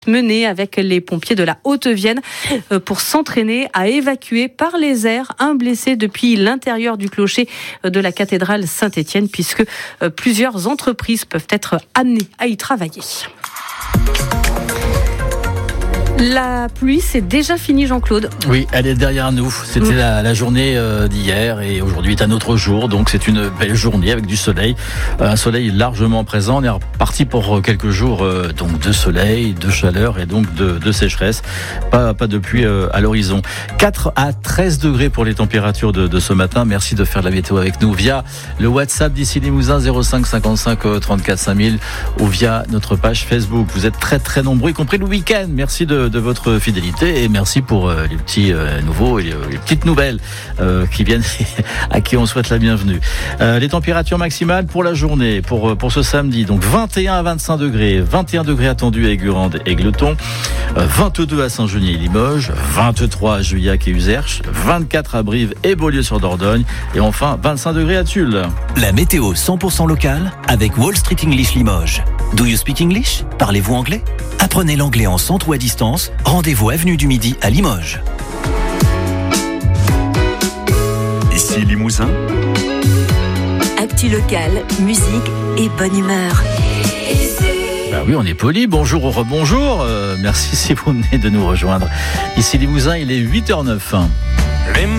menée avec les pompiers de la Haute-Vienne pour s'entraîner à évacuer par les airs un blessé depuis l'intérieur du clocher de la cathédrale Saint-Étienne, puisque plusieurs entreprises peuvent être amenées à y travailler. La pluie, c'est déjà fini, Jean-Claude. Oui, elle est derrière nous. C'était la journée d'hier et aujourd'hui est un autre jour. Donc c'est une belle journée avec du soleil. Un soleil largement présent. On est reparti pour quelques jours donc de soleil, de chaleur et donc de sécheresse. Pas de pluie à l'horizon. 4 à 13 degrés pour les températures de ce matin. Merci de faire la météo avec nous via le WhatsApp d'Ici Limousin 05 55 34 5000 ou via notre page Facebook. Vous êtes très très nombreux, y compris le week-end. Merci de votre fidélité et merci pour les petits nouveaux et les petites nouvelles qui viennent à qui on souhaite la bienvenue. Les températures maximales pour la journée, pour ce samedi, donc 21 à 25 degrés, 21 degrés attendus à Aigurande et Égletons, 22 à Saint-Geniez et Limoges, 23 à Juillac et Uzerche, 24 à Brive et Beaulieu-sur-Dordogne et enfin 25 degrés à Tulle. La météo 100% locale avec Wall Street English Limoges. Do you speak English? Parlez-vous anglais? Apprenez l'anglais en centre ou à distance. Rendez-vous avenue du Midi à Limoges. Ici Limousin. Actu locale, musique et bonne humeur. Bah oui, on est poli. Bonjour ou rebonjour. Merci si vous venez de nous rejoindre. Ici Limousin, il est 8h09.